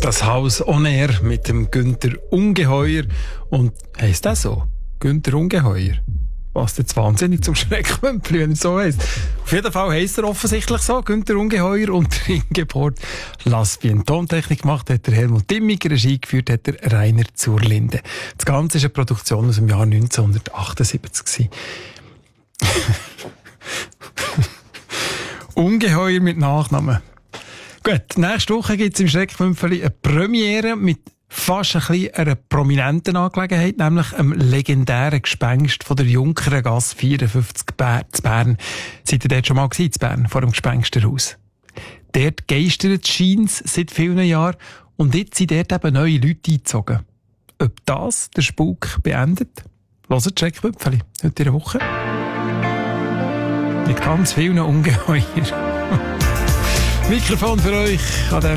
Das Haus on Air mit dem Günther Ungeheuer. Und heisst das so? Günther Ungeheuer? Was jetzt wahnsinnig zum Schreckmümpel, wenn er so heisst. Auf jeden Fall heisst er offensichtlich so, Günther Ungeheuer. Und der Ingeborg Lasbien Tontechnik gemacht hat der Helmut Dimmiger, Regie geführt hat der Rainer Zurlinde. Das Ganze ist eine Produktion aus dem Jahr 1978. Ungeheuer mit Nachnamen. Gut, nächste Woche gibt es im Schreckmümpfeli eine Premiere mit fast ein bisschen einer prominenten Angelegenheit, nämlich einem legendären Gespenst von der Junkerengasse 54 zu Bern. Seid ihr dort schon mal gewesen, in Bern, vor dem Gespensterhaus? Dort geistert scheint's seit vielen Jahren und jetzt sind dort eben neue Leute eingezogen. Ob das der Spuk beendet? Hört Schreckmümpfeli heute in der Woche. Mit ganz vielen Ungeheuer. Mikrofon für euch an